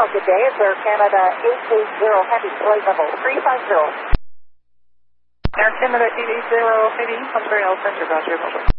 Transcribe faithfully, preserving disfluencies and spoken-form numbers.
Montreal, good day. It's Air Canada eight eight zero Heavy, flight level three five zero. Air Canada eight eight zero Heavy, Montreal Center, Roger.